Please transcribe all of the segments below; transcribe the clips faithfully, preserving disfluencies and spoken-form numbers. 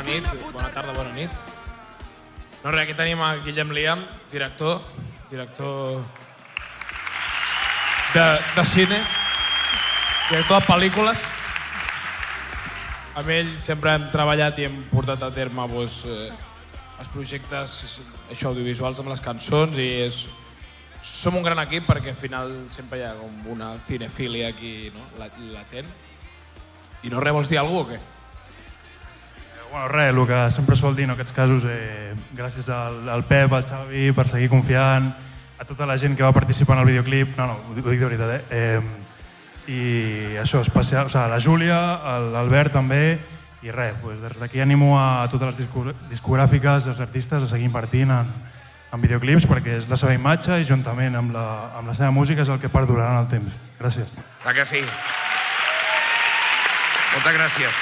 nit, bona tarda, bona nit. No res, aquí tenim a Guillem Liam, director, director de, de cine, director de pel·lícules. Amb ell sempre hem treballat i hem portat a terme doncs, eh, els projectes això, audiovisuals amb les cançons i és, som un gran equip perquè al final sempre hi ha com una cinefília aquí no? latent. I no res, vols dir alguna cosa o què? Bueno, res, el que sempre sol dir en aquests casos, eh, gràcies al, al Pep, al Xavi, per seguir confiant, a tota la gent que va participar en el videoclip, no, no, ho dic de veritat, eh? eh I això, especial, o sigui, la Júlia, l'Albert també, i res, doncs des d'aquí animo a totes les discogràfiques, els artistes, a seguir invertint en, en videoclips, perquè és la seva imatge i juntament amb la, amb la seva música és el que perdurarà en el temps. Gràcies. Clar que sí. Moltes gràcies.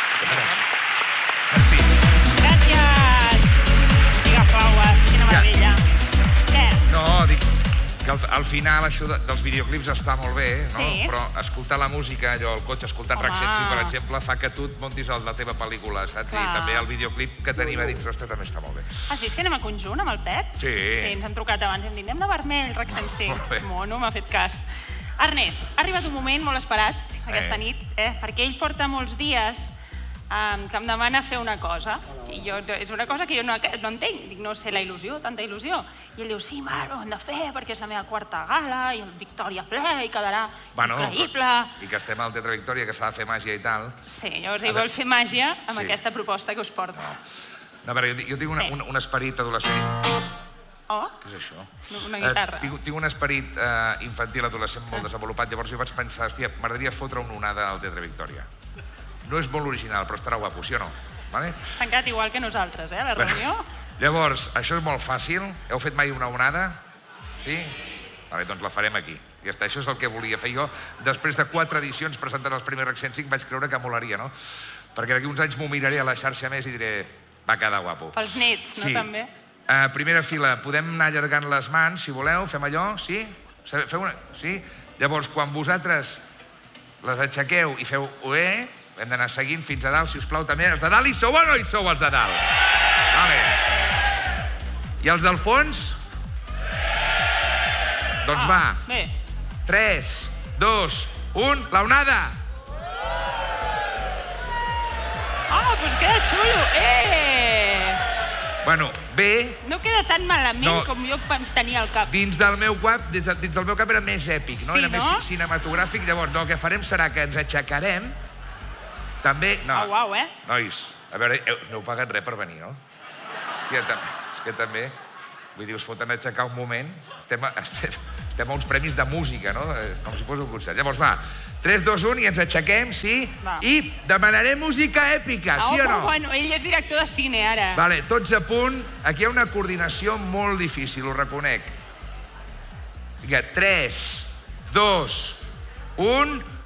Merci. Gràcies. Diga Flowers, quina meravella. Què? No, dic que al, al final això de, dels videoclips està molt bé, no? Sí. Però escoltar la música, allò al cotxe, escoltant Home. RAC cent cinc, per exemple, fa que tu et montis el, la teva pel·lícula, saps? Clar. I també el videoclip que tenim a dins nostre també està molt bé. Has vist que anem a conjunt amb el Pep? Sí. Sí, ens hem trucat abans i hem dit anem de vermell, RAC cent cinc. Molt bé. Mono, m'ha fet cas. Ernest, ha arribat un moment molt esperat aquesta Eh. nit, eh? perquè ell porta molts dies um, que em demana fer una cosa. I jo, és una cosa que jo no, no entenc. Dic, no sé la il·lusió, tanta il·lusió. I ell diu, sí, mare, ho hem de fer perquè és la meva quarta gala i el Victòria ple i quedarà Bueno, increïble. I que estem al Teatre Victòria, que s'ha de fer màgia i tal. Sí, llavors ell vol fer màgia amb Sí. aquesta proposta que us porta. No, a veure, jo, jo tinc una, Sí. un, un esperit adolescent. Oh, Què és això? una guitarra. Eh, tinc, tinc un esperit eh, infantil adolescent molt desenvolupat, llavors jo vaig pensar, hòstia, m'agradaria fotre una onada al Teatre Victòria. No és molt original, però estarà guapo, sí o no? Vale? S'han quedat igual que nosaltres, eh, a la reunió. Llavors, això és molt fàcil. Heu fet mai una onada? Sí? Vale, doncs la farem aquí. Ja està, això és el que volia fer jo. Després de quatre edicions presentant els primers RAC cent cinc vaig creure que molaria, no? Perquè d'aquí uns anys m'ho miraré a la xarxa més i diré, va quedar guapo. Pels nets, no, Sí. també? Uh, primera fila, podem anar allargant les mans, si voleu, fem allò, sí? Feu una... Sí? Llavors, quan vosaltres les aixequeu i feu oé, hem d'anar seguint fins a dalt, si us plau, també. Els de dalt hi sou o no hi sou, els de dalt? Vale. I els del fons? Doncs Ah, va. Bé. tres, dos, un, la onada! Ah, doncs queda xulo. Eh! Bueno, bé, No queda tan malament No. com jo tenia al cap. dins del meu cap, des de, dins del meu cap era més èpic, no? Sí, Era no? més cinematogràfic. Llavors, no, el que farem serà que ens aixecarem. També... No. Au, au, eh? Nois, a veure, heu- no heu pagat res per venir, no? Hòstia, tam- és que també... Vull dir, us foten aixecar un moment. Estem a, estem, estem a uns premis de música, no? Eh, Com si fos un concert. Llavors, va, tres, dos, un, i ens aixequem, sí? Va. I demanarem música èpica, sí Ah, o no? Bueno, ell és director de cine, ara. Vale, tots a punt. Aquí hi ha una coordinació molt difícil, ho reconec. Vinga, tres, dos, un...